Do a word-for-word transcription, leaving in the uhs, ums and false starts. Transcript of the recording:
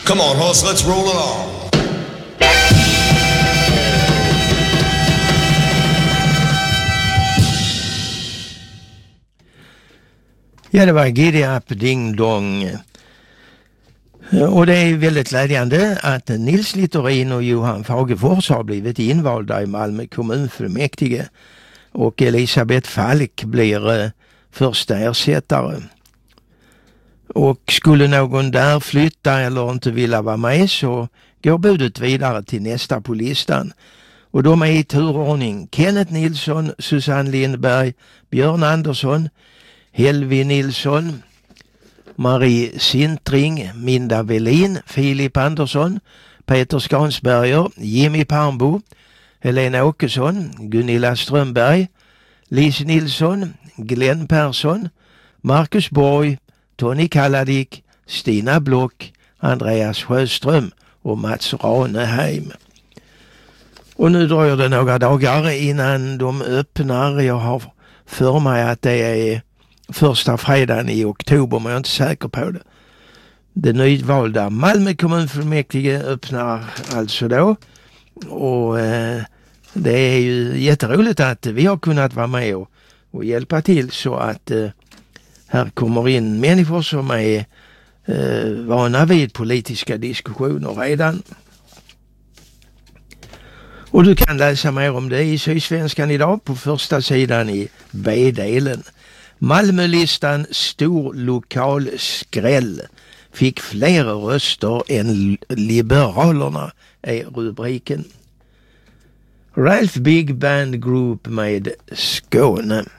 Come on, horse, let's roll along. Ja, det var Giddy Up Ding Dong. Och det är väldigt glädjande att Nils Littorin och Johan Fagefors har blivit invalda i Malmö kommunfullmäktige och Elisabeth Falk blir eh, första ersättare. Och skulle någon där flytta eller inte vilja vara med så går budet vidare till nästa på listan. Och de är i turordning Kenneth Nilsson, Susanne Lindberg, Björn Andersson, Helvi Nilsson, Marie Sintring, Minda Velin, Filip Andersson, Peter Skansberger, Jimmy Parmbo, Helena Åkesson, Gunilla Strömberg, Lise Nilsson, Glenn Persson, Marcus Borg, Tony Kalladik, Stina Block, Andreas Sjöström och Mats Raneheim. Och nu dröjer det några dagar innan de öppnar. Jag har för mig att det är första fredagen i oktober, men jag är inte säker på det. Det nyvalda Malmö kommunfullmäktige öppnar alltså då. Och eh, det är ju jätteroligt att vi har kunnat vara med och, och hjälpa till så att eh, här kommer in människor som är eh, vana vid politiska diskussioner redan. Och du kan läsa mer om det i Sydsvenskan idag på första sidan i B-delen. Malmölistan stor lokal skräll fick fler röster än Liberalerna är rubriken. Ralph Big Band Group med Skåne.